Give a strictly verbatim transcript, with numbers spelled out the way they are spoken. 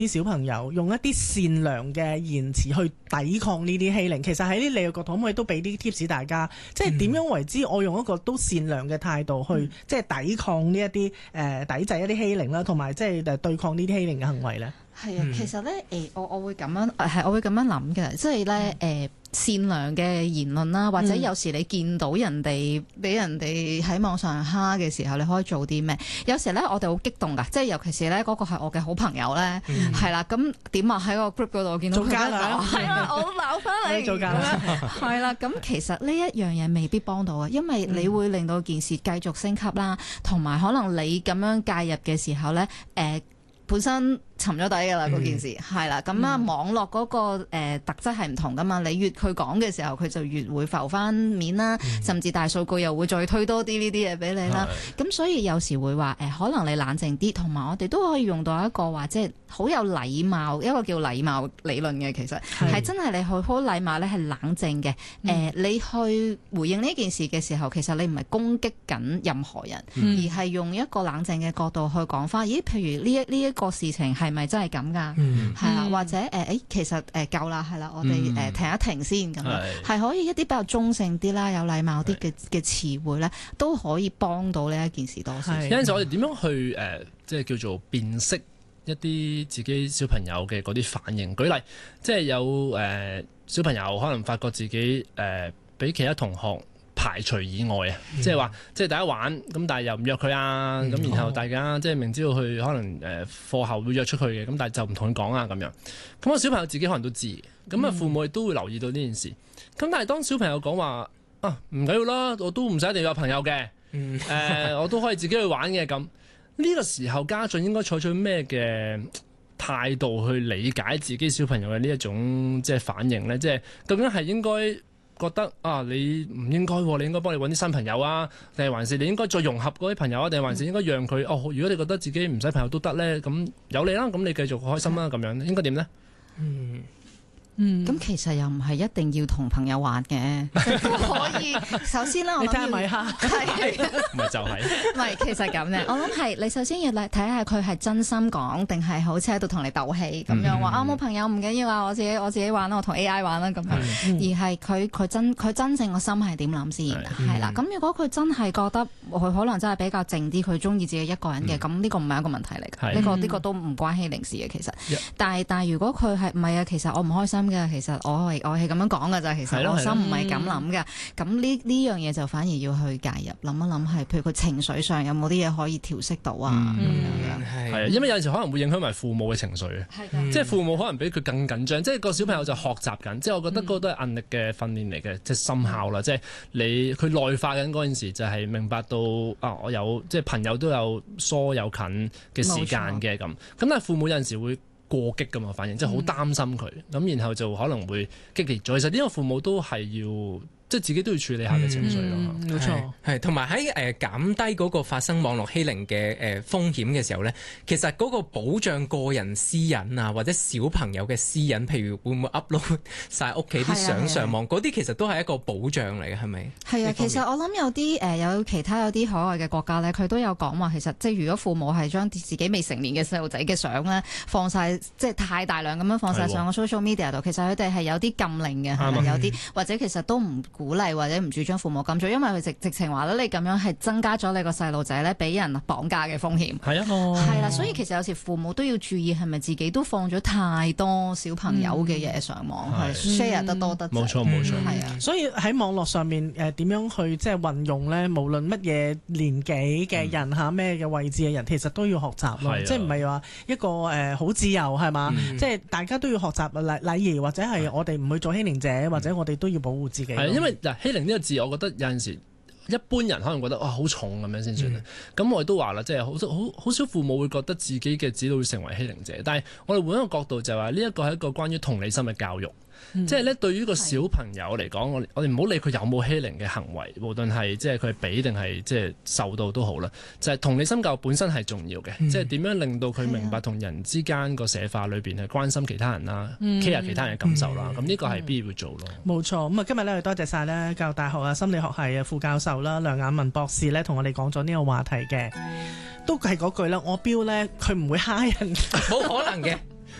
啲小朋友用一啲善良嘅言辭去抵抗呢啲欺凌。其實喺呢你嘅角度，可唔可以都俾啲 tips 大家，即係點樣為之我用一個都善良嘅態度去、嗯、即係抵抗呢一啲誒抵制一啲欺凌啦，同埋即係誒對抗呢啲欺凌嘅行為咧？ 係啊，其實咧誒，我我會咁樣係，我會咁樣諗嘅，即係咧誒善良嘅言論啦，或者有時你見到人哋俾人哋喺網上蝦嘅時候，你可以做啲咩？有時咧我哋好激動㗎，即係尤其是咧嗰個係我嘅好朋友咧，係啦、嗯，咁點啊喺個 group 嗰度見到佢啦，係啊，我鬧翻你，做㗎啦，係啦，咁其實呢一樣嘢未必幫到啊，因為你會令到件事繼續升級啦，同埋可能你咁樣介入嘅時候咧，誒、呃、本身沉咗底㗎啦，嗰件事係啦，咁啊、嗯、網絡嗰、嗰個、呃、特質係唔同㗎嘛，你越佢講嘅時候，佢就越會浮翻面啦，嗯、甚至大數據又會再推多啲呢啲嘢俾你啦。咁的所以有時會話誒、呃，可能你冷靜啲，同埋我哋都可以用到一個話，即係好有禮貌，一個叫禮貌理論嘅，其實係的真係你去好禮貌咧，係冷靜嘅。誒、呃，你去回應呢件事嘅時候，其實你唔係攻擊緊任何人，嗯、而係用一個冷靜嘅角度去講翻。咦，譬如呢一呢一個事情係。係咪真係咁㗎？係啦、嗯，或者誒誒、呃，其實誒夠啦，係啦，我哋誒、呃、停一停先咁樣，係、嗯、可以一啲比較中性啲啦，有禮貌啲嘅嘅詞彙咧，都可以幫到呢一件事多少。 有陣時我哋點樣去誒、呃，即係叫做辨識一啲自己小朋友嘅嗰啲反應？舉例，即係有誒、呃、小朋友可能發覺自己誒俾、呃、其他同學排除以外啊，嗯、即係話，即係大家玩咁，但係又唔約佢啊，咁、嗯、然後大家即係明知道佢可能誒課後會約出去嘅，咁但係就唔同佢講啊咁樣。咁個小朋友自己可能都知，咁啊父母亦都會留意到呢件事。咁、嗯、但係當小朋友講話啊唔緊要啦，我都唔使一定有朋友嘅，誒、嗯呃、我都可以自己去玩嘅咁。呢個時候家長應該採取咩嘅態度去理解自己小朋友嘅呢一種即係反應咧？即係究竟係應該覺得啊，你唔應該，你應該幫你揾啲新朋友啊，定係還是你應該再融合嗰啲朋友啊，定係還是應該讓佢哦？如果你覺得自己唔使朋友都得咧，咁有你啦，咁你繼續開心啦，咁樣應該點咧？嗯。 嗯，咁其實又唔係一定要同朋友玩嘅，都可以。首先啦，我諗要你睇下米哈，係咪就係？ 唔係，其實咁嘅。我諗係你首先要睇下佢係真心講，定係好似喺度同你鬥氣咁樣話啊冇朋友唔緊要啊，我自己我自己玩啦，我同 A I 玩啦咁樣。嗯、而係佢佢真佢真正個心係點諗先係啦。咁、嗯、如果佢真係覺得佢可能真係比較靜啲，佢中意自己一個人嘅，咁呢、嗯、個唔係一個問題嚟嘅。呢、呢個呢、呢個都唔關欺凌事嘅其實。嗯、但係但係如果佢係唔係啊？其實我唔開心。其實我係我係咁樣講㗎咋，其實我心唔係咁諗㗎。咁呢呢樣嘢就反而要去介入，諗一諗係，譬如佢情緒上有冇啲嘢可以調適到啊？咁樣係啊，因為有陣時可能會影響埋父母嘅情緒嘅，即係父母可能比佢更緊張，即係個小朋友就學習緊。即係我覺得嗰個都係韌力嘅訓練嚟嘅，即係心效啦。即係你佢內化緊嗰陣時，就係明白到啊，我有即係朋友都有疏有近嘅時間嘅咁。咁但係父母有陣時會過激㗎嘛，反應即係好擔心佢，咁、嗯、然後就可能會激烈咗。其實呢個父母都係要。即係自己都要處理下嘅情緒咯， 冇錯。 係同埋喺誒減低嗰個發生網絡欺凌嘅誒風險嘅時候咧，其實嗰個保障個人私隱啊，或者小朋友嘅私隱，譬如會唔會 upload 晒屋企啲相上網，嗰啲其實都係一個保障嚟嘅，係咪？係啊， 其實我諗有啲誒、呃、有其他有啲海外嘅國家咧，佢都有講話，其實即係如果父母係將自己未成年嘅細路仔嘅相咧放晒，即係太大量咁樣放晒上個 social media 度，其實佢哋係有啲禁令嘅，係咪有啲或者其實都唔鼓勵或者唔主張父母咁做，因為佢直直情話咧，你咁樣係增加咗你個細路仔咧俾人綁架嘅風險。係啊，係啦，所以其實有時父母都要注意，係咪自己都放咗太多小朋友嘅嘢上網，係 share 得多得滯。 冇錯冇錯， 係啊。 所以喺網絡上面誒點樣去即係運用咧？無論乜嘢年紀嘅人嚇，咩嘅位置嘅人，其實都要學習咯。即係唔係話一個誒好自由係嘛？即係大家都要學習禮禮儀，或者係我哋唔去做欺凌者，或者我哋都要保護自己。係因為嗱欺凌呢個字，我覺得有陣時一般人可能覺得哇好重咁樣先算啦。咁、嗯、我哋都話啦，即係好好好少父母會覺得自己嘅子女會成為欺凌者。但係我哋換一個角度就係話，呢一個係一個關於同理心嘅教育。嗯、即係咧，對於個小朋友嚟講，我我哋唔好理佢有冇欺凌嘅行為，無論係即係佢係俾定係即係受到都好啦。就係、是、同理心教育本身係重要嘅，嗯、即係點樣令到佢明白同人之間個社化裏邊係關心其他人啦、嗯、care 其他人嘅感受啦。咁呢、嗯、個係必要要做咯。冇錯。咁啊，今日咧，我多謝晒咧教育大學啊心理學系啊副教授啦梁雅文博士咧，同我哋講咗呢個話題嘅，都係嗰句啦。我標咧，佢唔會蝦人， 冇可能嘅。